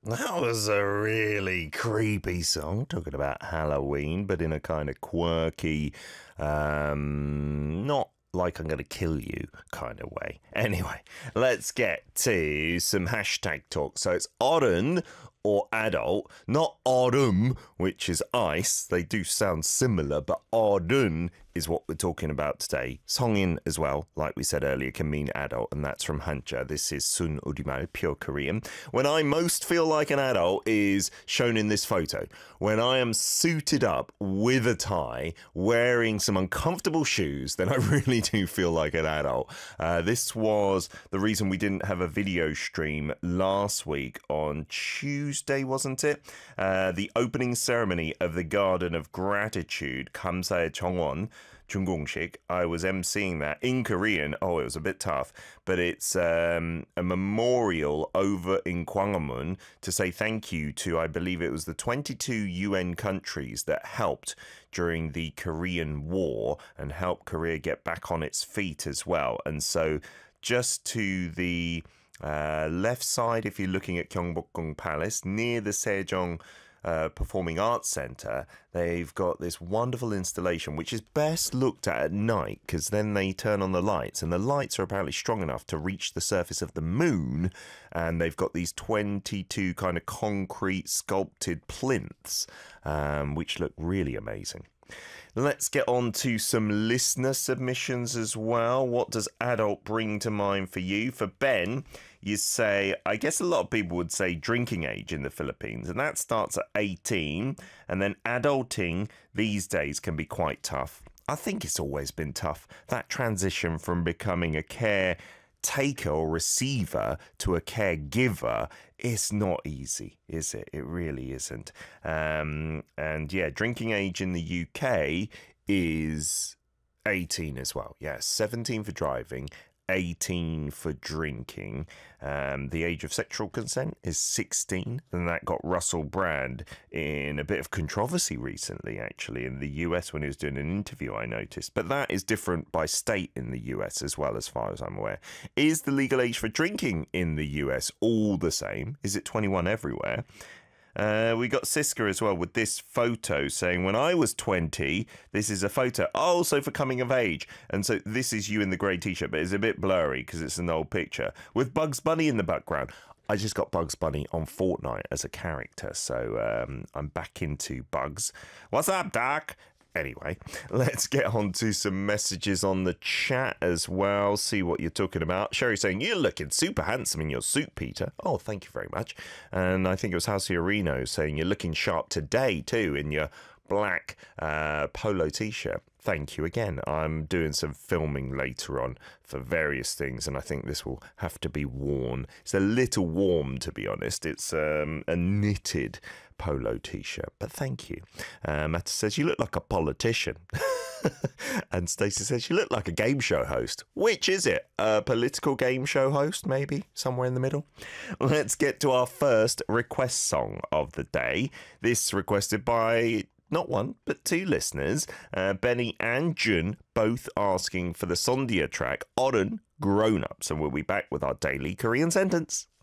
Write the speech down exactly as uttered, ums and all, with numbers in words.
That was a really creepy song, talking about Halloween, but in a kind of quirky, um, not like I'm going to kill you kind of way. Anyway, let's get to some hashtag talk. So it's Oren or adult, not autumn, which is ice. They do sound similar, but Oren is what we're talking about today. Songin as well, like we said earlier, can mean adult, and that's from Hanja. This is Sun Udimal, pure Korean. When I most feel like an adult is shown in this photo. When I am suited up with a tie, wearing some uncomfortable shoes, then I really do feel like an adult. Uh, this was the reason we didn't have a video stream last week on Tuesday, wasn't it? Uh, the opening ceremony of the Garden of Gratitude, Kamsae Chongwon, Chungongshik. I was emceeing that in Korean. Oh, it was a bit tough, but it's um, a memorial over in Gwanghwamun to say thank you to, I believe it was the twenty-two U N countries that helped during the Korean War and helped Korea get back on its feet as well. And so just to the uh, left side, if you're looking at Gyeongbokgung Palace, near the Sejong Uh, Performing Arts Centre, they've got this wonderful installation which is best looked at at night because then they turn on the lights, and the lights are apparently strong enough to reach the surface of the moon, and they've got these twenty-two kind of concrete sculpted plinths um, which look really amazing. Let's get on to some listener submissions as well. What does adult bring to mind for you? For Ben, you say, I guess a lot of people would say drinking age in the Philippines, and that starts at eighteen, and then adulting these days can be quite tough. I think it's always been tough, that transition from becoming a care taker or receiver to a caregiver. It's not easy, is it? It really isn't. Um, and yeah, drinking age in the U K is eighteen as well. Yeah, seventeen for driving, eighteen for drinking. Um, the age of sexual consent is sixteen, and that got Russell Brand in a bit of controversy recently, actually, in the U S when he was doing an interview, I noticed. But that is different by state in the U S as well, as far as I'm aware. Is the legal age for drinking in the U S all the same? Is it twenty-one everywhere? Uh, we got Siska as well with this photo saying, when I was twenty, this is a photo. Oh, so for coming of age. And so this is you in the grey t-shirt, but it's a bit blurry because it's an old picture with Bugs Bunny in the background. I just got Bugs Bunny on Fortnite as a character, so um, I'm back into Bugs. What's up, Doc? Anyway, let's get on to some messages on the chat as well, see what you're talking about. Sherry saying, you're looking super handsome in your suit, Peter. Oh, thank you very much. And I think it was Halcyon saying, you're looking sharp today, too, in your black uh, polo t-shirt. Thank you again. I'm doing some filming later on for various things, and I think this will have to be worn. It's a little warm, to be honest. It's um, a knitted polo t-shirt, but thank you. Uh, Matt says, you look like a politician. And Stacey says, you look like a game show host. Which is it? A political game show host, maybe? Somewhere in the middle? Let's get to our first request song of the day. This requested by not one, but two listeners, uh, Benny and Jun, both asking for the Sondia track, Oren Grown Ups. And we'll be back with our daily Korean sentence.